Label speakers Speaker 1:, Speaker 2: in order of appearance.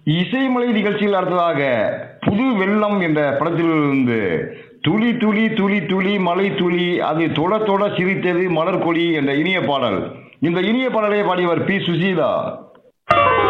Speaker 1: இசைமலை நிகழ்ச்சியில் அடுத்ததாக புது வெள்ளம் என்ற படத்திலிருந்து துளி துளி துளி துளி மலை துளி அது தொட தொட சிரித்தது மலர் கொடி என்ற இனிய பாடல். இந்த இனிய பாடலை பாடியவர் பி சுசீலா.